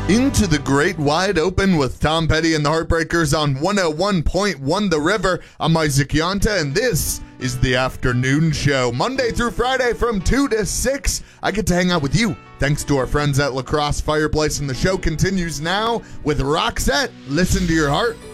Into the Great Wide Open with Tom Petty and the Heartbreakers on 101.1 The River. I'm Isaac Yonta, and this is the afternoon show. Monday through Friday from 2 to 6, I get to hang out with you. Thanks to our friends at La Crosse Fireplace, and the show continues now with Roxette. Listen to your heart.